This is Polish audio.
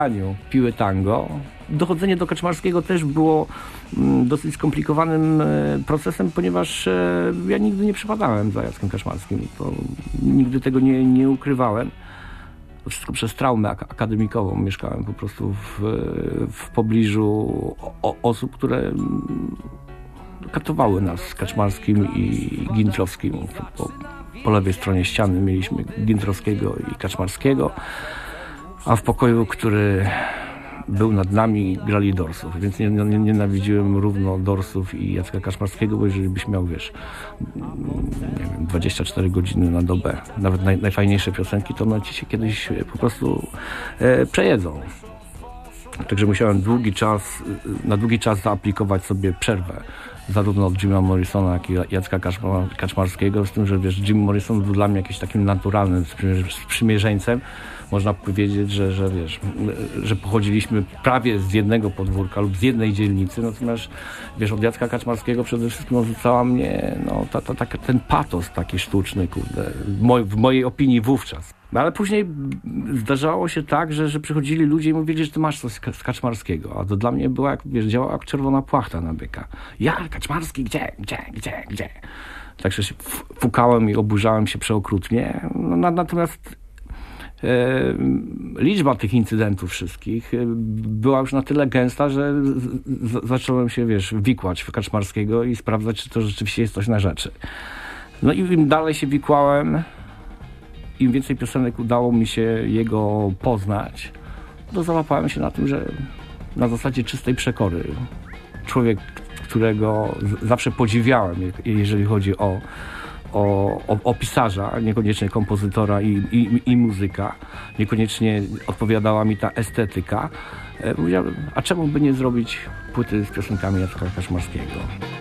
piły tango. Dochodzenie do Kaczmarskiego też było dosyć skomplikowanym procesem, ponieważ ja nigdy nie przypadałem za Jackiem Kaczmarskim. To nigdy tego nie ukrywałem. Wszystko przez traumę akademikową. Mieszkałem po prostu w pobliżu osób, które katowały nas z Kaczmarskim i Gintrowskim. Po lewej stronie ściany mieliśmy Gintrowskiego i Kaczmarskiego, a w pokoju, który był nad nami, grali Dorsów, więc nienawidziłem równo Dorsów i Jacka Kaczmarskiego, bo jeżeli byś miał, wiesz, nie wiem, 24 godziny na dobę, nawet najfajniejsze piosenki, to one ci się kiedyś po prostu przejedzą. Także musiałem na długi czas zaaplikować sobie przerwę, zarówno od Jima Morrisona, jak i Jacka Kaczmarskiego, z tym, że wiesz, Jim Morrison był dla mnie jakimś takim naturalnym sprzymierzeńcem. Można powiedzieć, że pochodziliśmy prawie z jednego podwórka lub z jednej dzielnicy, natomiast wiesz, od Jacka Kaczmarskiego przede wszystkim odrzucała mnie ten patos taki sztuczny, kurde, w mojej opinii wówczas. No ale później zdarzało się tak, że przychodzili ludzie i mówili, że ty masz coś z Kaczmarskiego, a to dla mnie była, działała jak czerwona płachta na byka. Ja, Kaczmarski, gdzie? Także się fukałem i oburzałem się przeokrutnie, natomiast liczba tych incydentów wszystkich była już na tyle gęsta, że zacząłem się, wikłać w Kaczmarskiego i sprawdzać, czy to rzeczywiście jest coś na rzeczy. No i im dalej się wikłałem, im więcej piosenek udało mi się jego poznać, to załapałem się na tym, że na zasadzie czystej przekory człowiek, którego zawsze podziwiałem, jeżeli chodzi o pisarza, niekoniecznie kompozytora i muzyka, niekoniecznie odpowiadała mi ta estetyka. Powiedziałem, a czemu by nie zrobić płyty z piosenkami Jacka Kaczmarskiego?